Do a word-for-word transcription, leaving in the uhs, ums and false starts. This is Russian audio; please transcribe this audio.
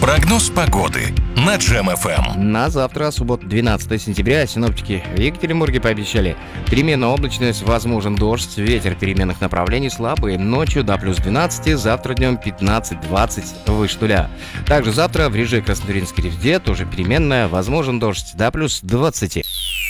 Прогноз погоды на Джем эф эм. На завтра, суббота, двенадцатое сентября, синоптики в Екатеринбурге пообещали переменная облачность, возможен дождь, ветер переменных направлений слабый, ночью до плюс двенадцати, завтра днем пятнадцать-двадцать выше нуля. Также завтра в Рижи и Краснотуринской Ревде тоже переменная, возможен дождь до плюс двадцати.